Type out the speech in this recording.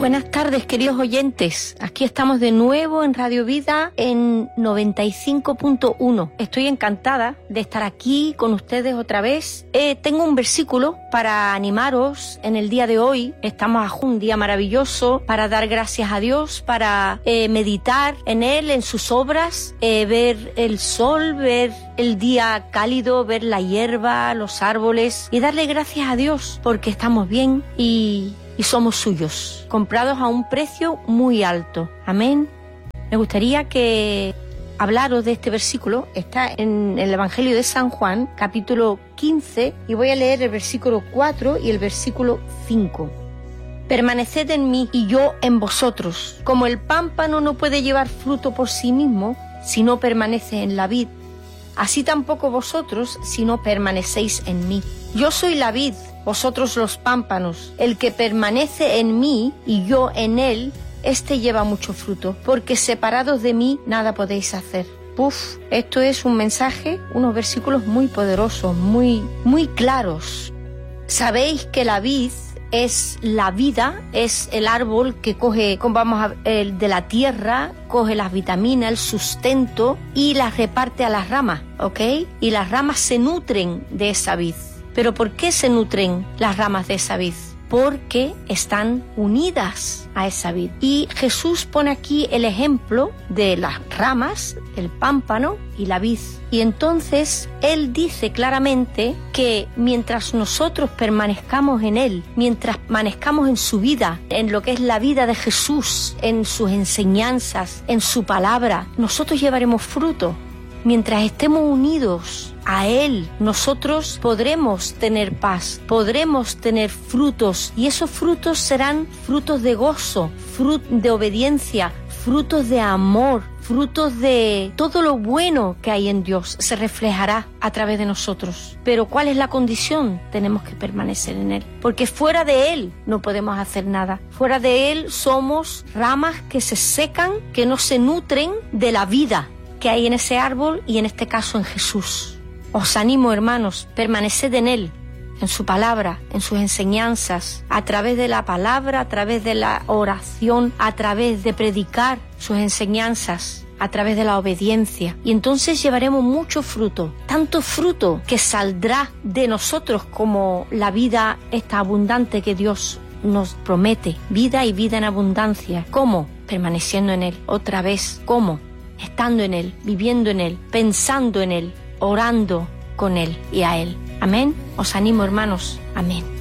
Buenas tardes, queridos oyentes. Aquí estamos de nuevo en Radio Vida en 95.1. Estoy encantada de estar aquí con ustedes otra vez. Tengo un versículo para animaros en el día de hoy. Estamos a un día maravilloso para dar gracias a Dios, para meditar en Él, en sus obras, ver el sol, ver el día cálido, ver la hierba, los árboles y darle gracias a Dios porque estamos bien y somos suyos, comprados a un precio muy alto. Amén. Me gustaría que hablaros de este versículo. Está en el Evangelio de San Juan, capítulo 15, y voy a leer el versículo 4 y el versículo 5. Permaneced en mí y yo en vosotros. Como el pámpano no puede llevar fruto por sí mismo si no permanece en la vid, así tampoco vosotros si no permanecéis en mí. Yo soy la vid, vosotros los pámpanos. El que permanece en mí y yo en él, éste lleva mucho fruto, porque separados de mí nada podéis hacer. Esto es un mensaje, unos versículos muy poderosos, muy claros. Sabéis que la vid es la vida, es el árbol que coge, de la tierra, coge las vitaminas, el sustento y las reparte a las ramas, ¿ok? Y las ramas se nutren de esa vid. ¿Pero por qué se nutren las ramas de esa vid? Porque están unidas a esa vid. Y Jesús pone aquí el ejemplo de las ramas, el pámpano y la vid. Y entonces Él dice claramente que mientras nosotros permanezcamos en Él, mientras permanezcamos en su vida, en lo que es la vida de Jesús, en sus enseñanzas, en su palabra, nosotros llevaremos fruto. Mientras estemos unidos a Él, nosotros podremos tener paz, podremos tener frutos, y esos frutos serán frutos de gozo, frutos de obediencia, frutos de amor, frutos de todo lo bueno que hay en Dios, se reflejará a través de nosotros. Pero ¿cuál es la condición? Tenemos que permanecer en Él, porque fuera de Él no podemos hacer nada. Fuera de Él somos ramas que se secan, que no se nutren de la vida que hay en ese árbol y en este caso en Jesús. Os animo, hermanos, permaneced en Él, en su palabra, en sus enseñanzas, a través de la palabra, a través de la oración, a través de predicar sus enseñanzas, a través de la obediencia. Y entonces llevaremos mucho fruto, tanto fruto que saldrá de nosotros como la vida esta abundante que Dios nos promete, vida y vida en abundancia. ¿Cómo? Permaneciendo en Él. Otra vez, ¿cómo? Estando en Él, viviendo en Él, pensando en Él, orando con Él y a Él. Amén. Os animo, hermanos. Amén.